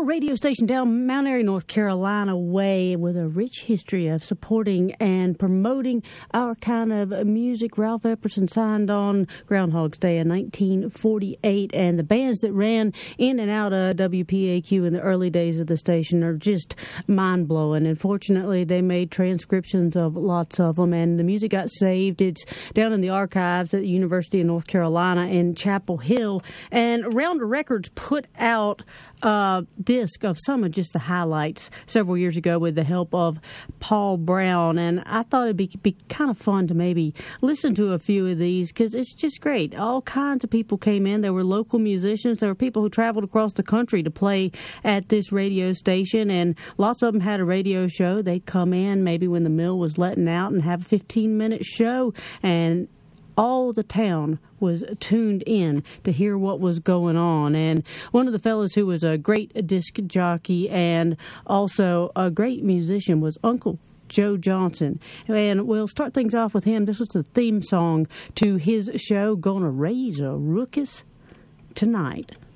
radio station down Mount Airy, North Carolina way, with a rich history of supporting and promoting our kind of music. Ralph Epperson signed on Groundhog's Day in 1948, and the bands that ran in and out of WPAQ in the early days of the station are just mind-blowing. And fortunately, they made transcriptions of lots of them, and the music got saved. It's down in the archives at the University of North Carolina in Chapel Hill, and Rounder Records put out a disc of some of just the highlights several years ago with the help of Paul Brown, and I thought it'd be kind of fun to maybe listen to a few of these because it's just great. All kinds of people came in. There were local musicians. There were people who traveled across the country to play at this radio station, and lots of them had a radio show. They'd come in maybe when the mill was letting out and have a 15-minute show, and all the town was tuned in to hear what was going on. And one of the fellows who was a great disc jockey and also a great musician was Uncle Joe Johnson. And we'll start things off with him. This was the theme song to his show, Gonna Raise a Ruckus Tonight.